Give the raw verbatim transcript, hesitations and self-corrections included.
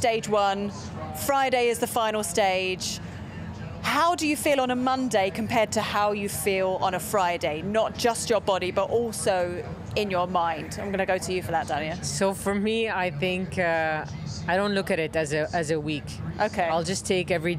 stage one. Friday is the final stage. How do you feel on a Monday compared to how you feel on a Friday? Not just your body, but also in your mind. I'm going to go to you for that, Dania. So for me, I think uh, I don't look at it as a as a week. Okay. I'll just take every